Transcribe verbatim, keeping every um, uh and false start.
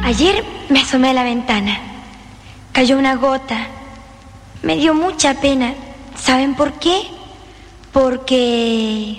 Ayer me asomé a la ventana. Cayó una gota. Me dio mucha pena. ¿Saben por qué? Porque...